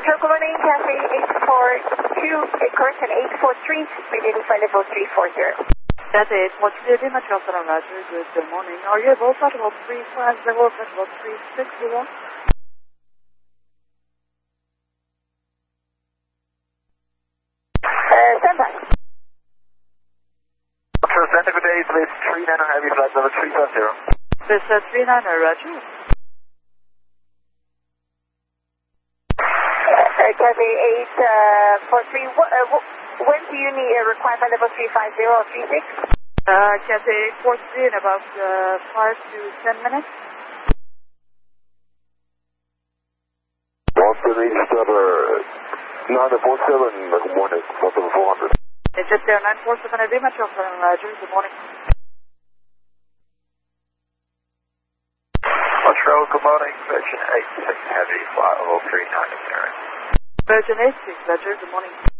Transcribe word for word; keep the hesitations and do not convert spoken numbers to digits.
Control, good morning, Cathay eight four two, uh, correction, eight four three, reading flight level three four zero. Cathay eight four three, Lima Charleston, Roger, good morning. Are you able to flight level three five zero, flight level three six zero? Uh, stand by. Control Center, good day, please three niner Heavy flight level three five zero. This is three niner, Roger. Uh, Cathay eight four three, uh, uh, when do you need uh, require flight level three five zero or three six? Uh, Cathay eight four three in about uh, five to ten minutes. Boston East Tower, nine four seven, good morning, Boston four hundred. It's just there, nine four seven, Lima Charleston, Roger, good morning. Control, good morning, Virgin eight six Heavy flight level three niner zero. Virgin eight six, Roger, good morning.